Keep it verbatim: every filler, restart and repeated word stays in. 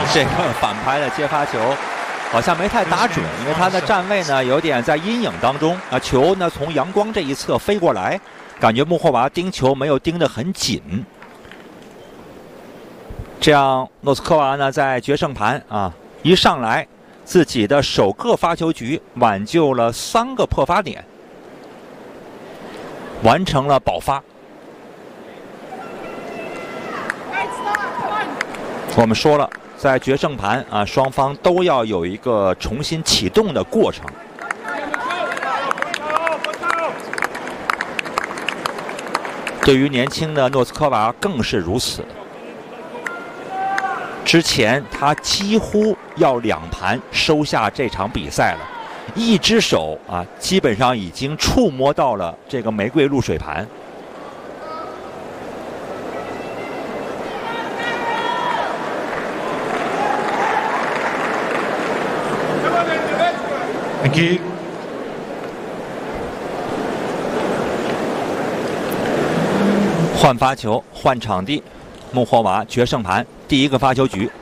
这个反拍的接发球好像没太打准，因为他的站位呢有点在阴影当中啊，球呢从阳光这一侧飞过来，感觉穆霍娃盯球没有盯得很紧。这样诺斯科娃呢在决胜盘啊一上来，自己的首个发球局挽救了三个破发点，完成了保发。我们说了，在决胜盘啊，双方都要有一个重新启动的过程。对于年轻的诺斯科娃更是如此。之前他几乎要两盘收下这场比赛了，一只手啊，基本上已经触摸到了这个玫瑰露水盘。 Thank you. 换发球，换场地，穆霍娃决胜盘第一个发球局